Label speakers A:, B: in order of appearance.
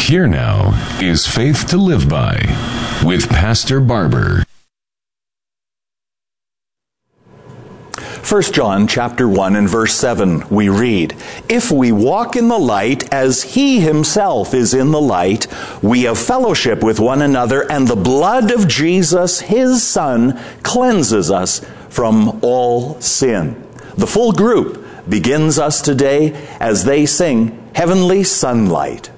A: Here now is Faith to Live By with Pastor Barber.
B: 1 John chapter 1 and verse 7, we read, "If we walk in the light as he himself is in the light, we have fellowship with one another, and the blood of Jesus, his Son, cleanses us from all sin." The full group begins us today as they sing Heavenly Sunlight.